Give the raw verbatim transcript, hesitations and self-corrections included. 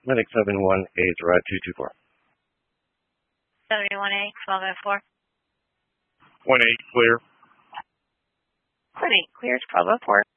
Medic seven one eight, Rod two two four. seventy-one A, twelve oh four. one eight, clear. one eight, clear, twelve oh four.